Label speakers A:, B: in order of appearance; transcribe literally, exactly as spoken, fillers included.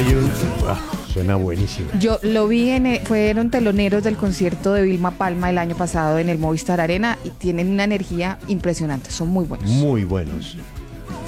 A: Hay un... ah, suena buenísimo.
B: Yo lo vi, en, eh, fueron teloneros del concierto de Vilma Palma el año pasado en el Movistar Arena y tienen una energía impresionante, son muy buenos.
A: Muy buenos.